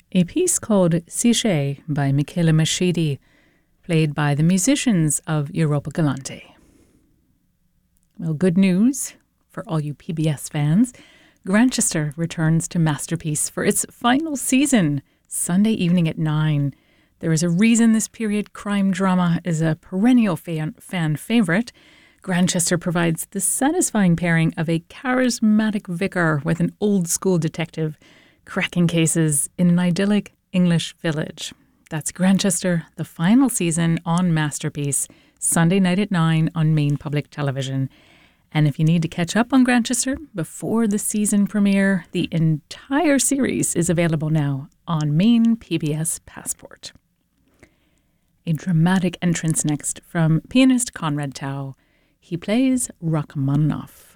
A piece called Siche by Michele Mashidi, played by the musicians of Europa Galante. Well, good news for all you PBS fans. Grantchester returns to Masterpiece for its final season, Sunday evening at 9. There is a reason this period crime drama is a perennial fan favorite. Grantchester provides the satisfying pairing of a charismatic vicar with an old-school detective, cracking cases in an idyllic English village. That's Grantchester, the final season on Masterpiece, Sunday night at 9 on Maine Public Television. And if you need to catch up on Grantchester before the season premiere, the entire series is available now on Maine PBS Passport. A dramatic entrance next from pianist Conrad Tao. He plays Rachmaninoff.